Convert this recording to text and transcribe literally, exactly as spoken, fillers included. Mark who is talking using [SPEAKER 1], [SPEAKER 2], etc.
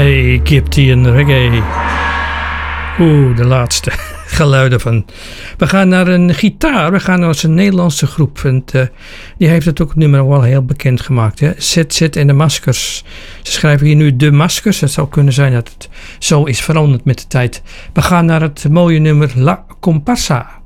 [SPEAKER 1] Egyptian reggae. Oeh, de laatste geluiden van. We gaan naar een gitaar. We gaan naar een Nederlandse groep. En uh, die heeft het ook het nummer wel heel bekend gemaakt. Hè? Zet, Zet en de Maskers. Ze schrijven hier nu de Maskers. Het zou kunnen zijn dat het zo is veranderd met de tijd. We gaan naar het mooie nummer La Comparsa.